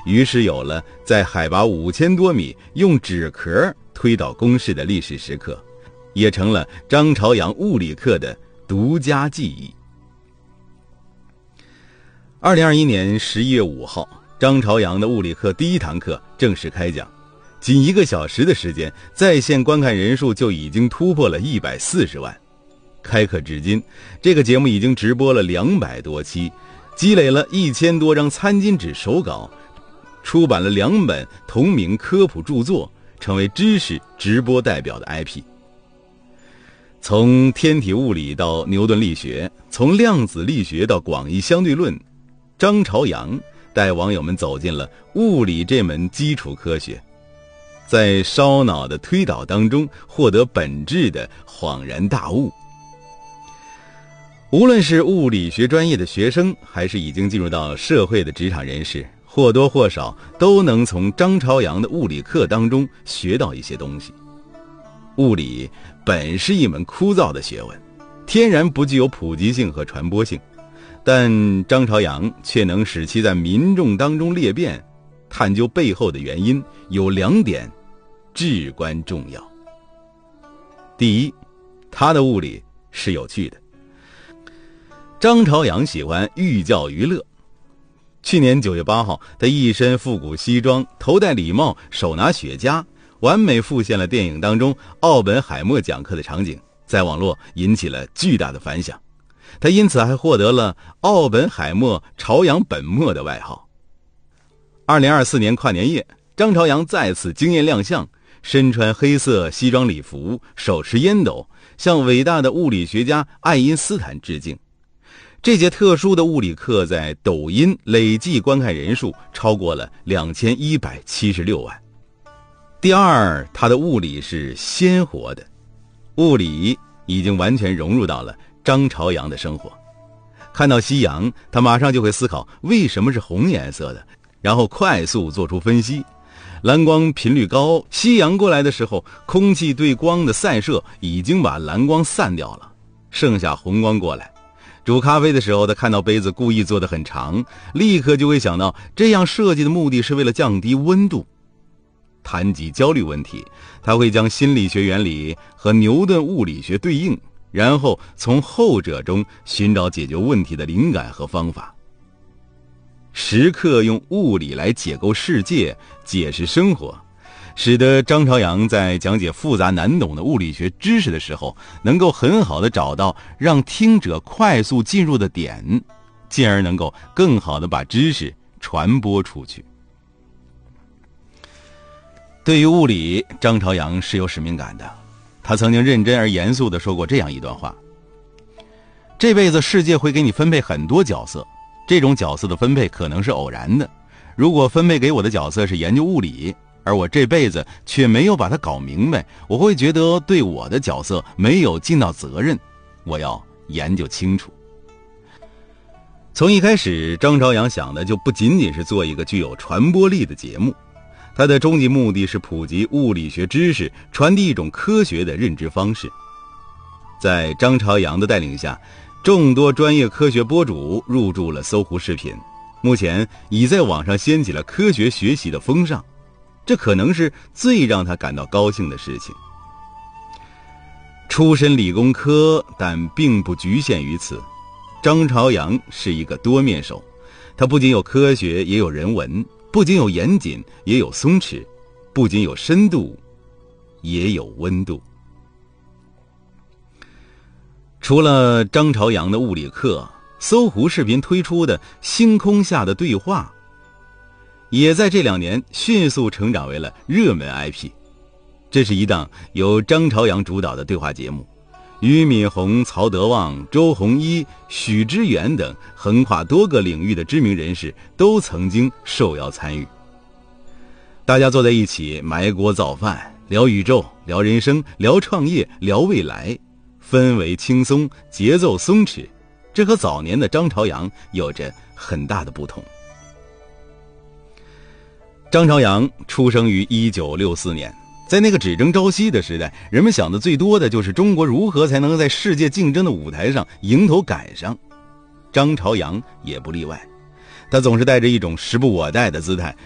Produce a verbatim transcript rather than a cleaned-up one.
于是有了在海拔五千多米用纸壳推倒公式的历史时刻，也成了张朝阳物理课的独家记忆。二零二一年十一月五号，张朝阳的物理课第一堂课正式开讲，仅一个小时的时间，在线观看人数就已经突破了一百四十万。开课至今，这个节目已经直播了两百多期，积累了一千多张餐巾纸手稿，出版了两本同名科普著作，成为知识直播代表的 I P。 从天体物理到牛顿力学，从量子力学到广义相对论，张朝阳带网友们走进了物理这门基础科学，在烧脑的推导当中获得本质的恍然大悟。无论是物理学专业的学生，还是已经进入到社会的职场人士，或多或少都能从张朝阳的物理课当中学到一些东西。物理本是一门枯燥的学问，天然不具有普及性和传播性，但张朝阳却能使其在民众当中裂变。探究背后的原因，有两点至关重要。第一，他的物理是有趣的。张朝阳喜欢寓教于乐。去年九月八号，他一身复古西装，头戴礼帽，手拿雪茄，完美复现了电影当中奥本海默讲课的场景，在网络引起了巨大的反响。他因此还获得了奥本海默朝阳本默的外号。二零二四年跨年夜，张朝阳再次惊艳亮相，身穿黑色西装礼服，手持烟斗，向伟大的物理学家爱因斯坦致敬。这节特殊的物理课在抖音累计观看人数超过了两千一百七十六万。第二，他的物理是鲜活的，物理已经完全融入到了张朝阳的生活。看到夕阳，他马上就会思考为什么是红颜色的，然后快速做出分析。蓝光频率高，夕阳过来的时候，空气对光的散射已经把蓝光散掉了，剩下红光过来。煮咖啡的时候，他看到杯子故意做得很长，立刻就会想到这样设计的目的是为了降低温度。谈及焦虑问题，他会将心理学原理和牛顿物理学对应，然后从后者中寻找解决问题的灵感和方法。时刻用物理来解构世界，解释生活，使得张朝阳在讲解复杂难懂的物理学知识的时候，能够很好地找到让听者快速进入的点，进而能够更好地把知识传播出去。对于物理，张朝阳是有使命感的。他曾经认真而严肃地说过这样一段话：这辈子世界会给你分配很多角色，这种角色的分配可能是偶然的。如果分配给我的角色是研究物理，而我这辈子却没有把它搞明白，我会觉得对我的角色没有尽到责任，我要研究清楚。从一开始，张朝阳想的就不仅仅是做一个具有传播力的节目，他的终极目的是普及物理学知识，传递一种科学的认知方式。在张朝阳的带领下，众多专业科学博主入驻了搜狐视频，目前已在网上掀起了科学学习的风尚，这可能是最让他感到高兴的事情。出身理工科，但并不局限于此。张朝阳是一个多面手，他不仅有科学，也有人文，不仅有严谨，也有松弛，不仅有深度，也有温度。除了张朝阳的物理课，搜狐视频推出的《星空下的对话》也在这两年迅速成长为了热门 I P。 这是一档由张朝阳主导的对话节目，俞敏洪、曹德旺、周鸿祎、许知远等横跨多个领域的知名人士都曾经受邀参与。大家坐在一起埋锅造饭，聊宇宙，聊人生，聊创业，聊未来，氛围轻松，节奏松弛，这和早年的张朝阳有着很大的不同。张朝阳出生于一九六四年，在那个只争朝夕的时代，人们想的最多的就是中国如何才能在世界竞争的舞台上迎头赶上。张朝阳也不例外，他总是带着一种时不我待的姿态，